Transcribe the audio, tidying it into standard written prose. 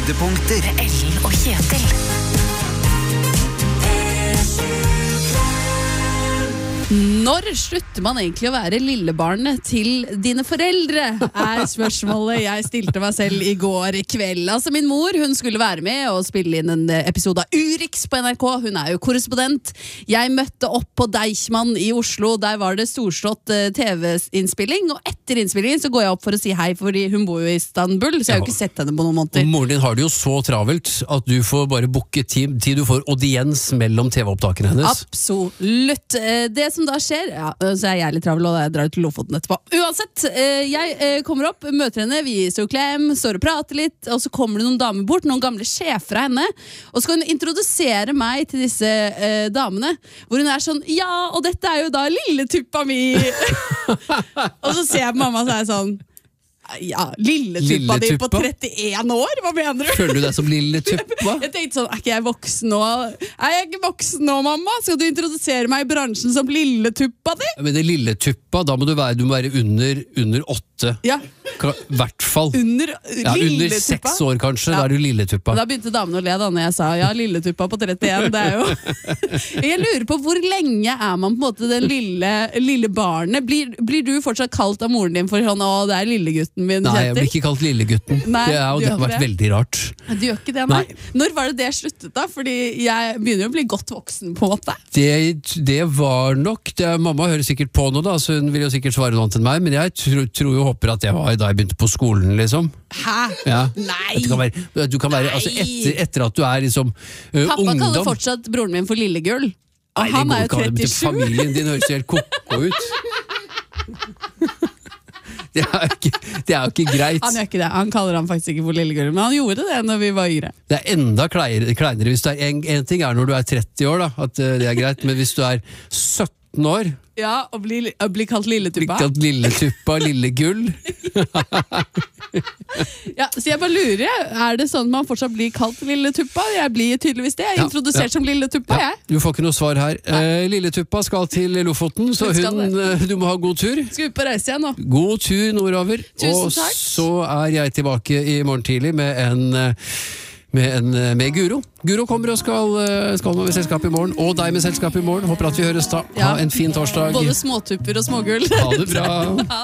Høydepunkter. Ellen og Kjetil. Når slutter man egentlig å være lillebarnet til dine foreldre, er spørsmålet jeg stilte meg selv i går kveld. Altså min mor, hun skulle være med og spille inn en episode av Urix på NRK. Hun er jo korrespondent. Jeg møtte opp på Deichman i Oslo. Der var det storslått TV-innspilling, og etter innspillingen så går jeg opp for å si hei, fordi hun bor jo i Istanbul, så jeg har jo ikke sett henne på noen måneder. Og moren din har det jo så travelt at du får bare booke tid du får audiens mellom TV-opptakene hennes. Absolutt. Det som da skjer, ja, så er jeg litt travel og jeg drar til Lofoten etterpå. Uansett, jeg kommer opp, møter henne, vi gir så klem, står og prater litt, og så kommer det noen damer bort, noen gamle sjefer av henne, og så skal hun introdusere meg til disse damene, hvor hun er sånn, ja, og dette er jo da lilletuppa mi. Og så ser jeg på mamma og så er jeg sånn, ja, lilletuppa di på 31 år, hva mener du? Føler du deg som lilletuppa? Jeg tenkte sånn, er ikke jeg voksen nå? Er jeg ikke voksen nå, mamma? Skal du introdusere meg i bransjen som lilletuppa di? Men det lilletuppa, da må du være under 8. Ja. Hvert fall. Under under 6 år kanskje, da er du lilletuppa. Da begynte damene å le da når jeg sa, ja, lilletuppa på 31, det er jo... Jeg lurer på, hvor lenge er man på en måte den lille barnet? Blir du fortsatt kalt av moren din for sånn, å, det er lillegutten min, Nei, jeg blir ikke kalt lillegutten. Nei, det har vært veldig rart. Du gjør ikke det, nei. Når var det sluttet da? Fordi jeg begynner jo å bli godt voksen på en måte. Det var nok, mamma hører sikkert på nå da, så hun vil jo sikkert svare noe annet enn meg, men jeg tror jo håper at jeg var da jeg begynte på skolen, liksom. Hæ? Ja. Nei! Du kan være altså etter at du er liksom Pappa ungdom. kaller fortsatt broren min for Lillegull. Og Nei, han er jo 37. Familien din høres helt koko ut. Det er jo ikke greit. Han gjør ikke det, han kaller han faktisk ikke for Lillegull, men han gjorde det når vi var yngre. Det er enda kleinere hvis du er en ting er når du er 30 år da, at det er greit, men hvis du er 17 år Ja, og bli kalt lilletuppa. Bli kalt lilletuppa, lillegull. Ja, så jeg bare lurer, er det sånn man fortsatt blir kalt lilletuppa? Jeg blir tydeligvis det, jeg er introdusert som lilletuppa, jeg. Du får ikke noe svar her. Lilletuppa skal til Lofoten, så du må ha god tur. Skal vi på reise igjen nå? God tur nordover. Tusen takk. Og så er jeg tilbake i morgen tidlig med Guro. Guro kommer og skal med selskap i morgen, og deg med selskap i morgen. Håper at vi høres da. Ha en fin torsdag. Både småtupper og smågull. Ha det bra.